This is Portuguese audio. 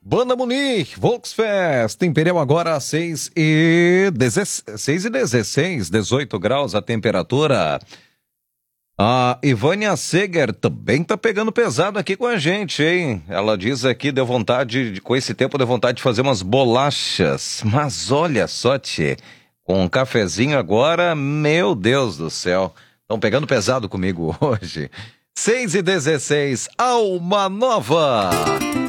Banda Munique, Volksfest, Imperial agora 6:16, 18 graus a temperatura. A Ivânia Seger também tá pegando pesado aqui com a gente, hein? Ela diz aqui, deu vontade, com esse tempo deu vontade de fazer umas bolachas. Mas olha só, tchê, com um cafezinho agora, meu Deus do céu. Estão pegando pesado comigo hoje. 6:16, Alma Nova.